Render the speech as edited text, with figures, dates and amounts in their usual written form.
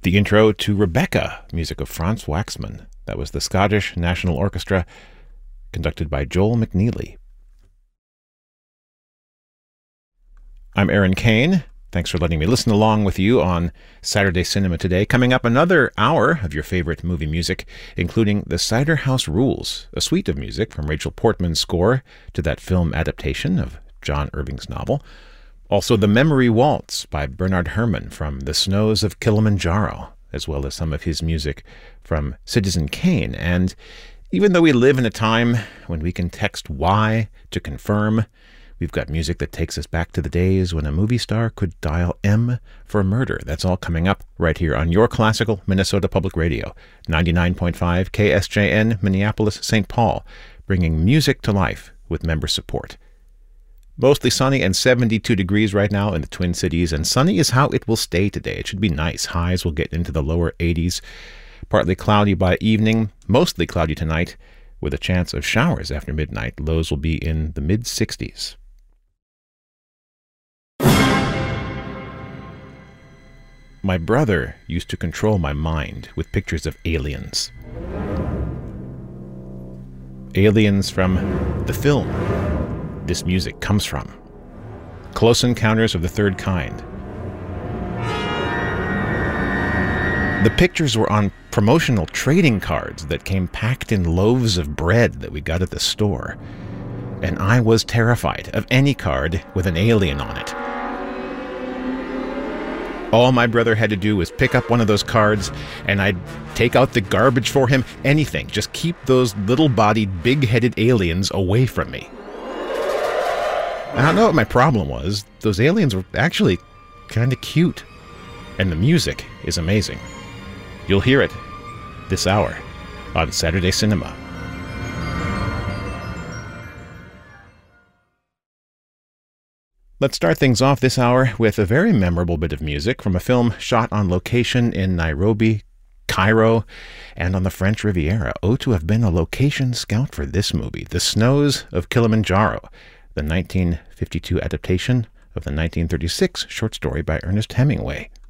The intro to Rebecca, music of Franz Waxman. That was the Scottish National Orchestra, conducted by Joel McNeely. I'm Aaron Kane. Thanks for letting me listen along with you on Saturday Cinema today. Coming up, another hour of your favorite movie music, including The Cider House Rules, a suite of music from Rachel Portman's score to that film adaptation of John Irving's novel. Also, The Memory Waltz by Bernard Herrmann from The Snows of Kilimanjaro, as well as some of his music from Citizen Kane. And even though we live in a time when we can text Y to confirm, we've got music that takes us back to the days when a movie star could dial M for murder. That's all coming up right here on your classical Minnesota Public Radio, 99.5 KSJN, Minneapolis, St. Paul, bringing music to life with member support. Mostly sunny and 72 degrees right now in the Twin Cities, and sunny is how it will stay today. It should be nice. Highs will get into the lower 80s. Partly cloudy by evening, mostly cloudy tonight, with a chance of showers after midnight. Lows will be in the mid-60s. My brother used to control my mind with pictures of aliens. Aliens from the film this music comes from. Close Encounters of the Third Kind. The pictures were on promotional trading cards that came packed in loaves of bread that we got at the store. And I was terrified of any card with an alien on it. All my brother had to do was pick up one of those cards, and I'd take out the garbage for him. Anything. Just keep those little-bodied, big-headed aliens away from me. I don't know what my problem was. Those aliens were actually kind of cute. And the music is amazing. You'll hear it this hour on Saturday Cinema. Let's start things off this hour with a very memorable bit of music from a film shot on location in Nairobi, Cairo, and on the French Riviera. Oh, to have been a location scout for this movie, The Snows of Kilimanjaro, the 1952 adaptation of the 1936 short story by Ernest Hemingway.